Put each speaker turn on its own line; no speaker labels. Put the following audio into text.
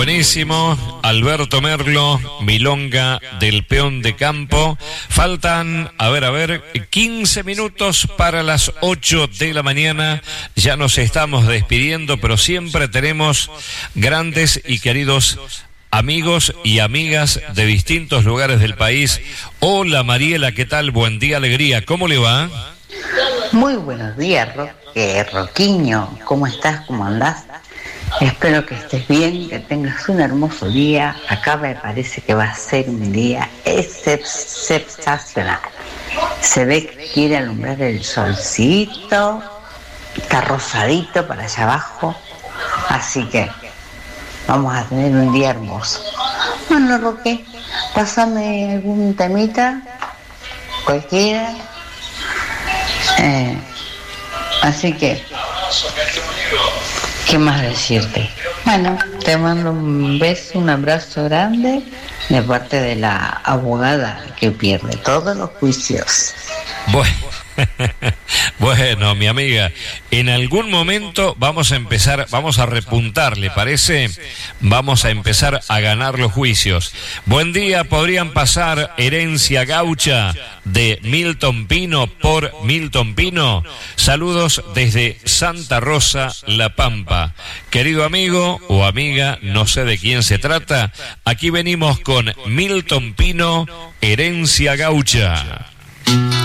Buenísimo, Alberto Merlo, Milonga del Peón de Campo. Faltan, 15 minutos para las 8 de la mañana. Ya nos estamos despidiendo, pero siempre tenemos grandes y queridos amigos y amigas de distintos lugares del país. Hola Mariela, ¿qué tal? Buen día, alegría. ¿Cómo le va?
Muy buenos días, Roquiño. ¿Cómo estás? ¿Cómo andás? Espero que estés bien, que tengas un hermoso día. Acá me parece que va a ser un día excepcional. Se ve que quiere alumbrar el solcito, está rosadito para allá abajo, así que vamos a tener un día hermoso. Bueno, Roque, pásame algún temita, cualquiera. Así que, ¿qué más decirte? Bueno, te mando un beso, un abrazo grande de parte de la abogada que pierde todos los juicios.
Bueno, mi amiga, en algún momento vamos a repuntar, ¿le parece? Vamos a empezar a ganar los juicios. Buen día, podrían pasar Herencia Gaucha de Milton Pino por Milton Pino. Saludos desde Santa Rosa, La Pampa. Querido amigo o amiga, no sé de quién se trata, aquí venimos con Milton Pino, Herencia Gaucha.